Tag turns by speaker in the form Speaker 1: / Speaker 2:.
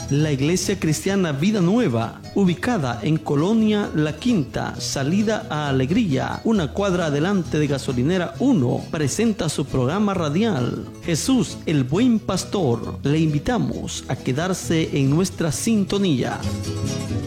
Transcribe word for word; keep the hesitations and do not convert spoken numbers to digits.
Speaker 1: La Iglesia Cristiana Vida Nueva, ubicada en Colonia La Quinta, salida a Alegría, una cuadra adelante de Gasolinera uno, presenta su programa radial Jesús el Buen Pastor. Le invitamos a quedarse en nuestra sintonía.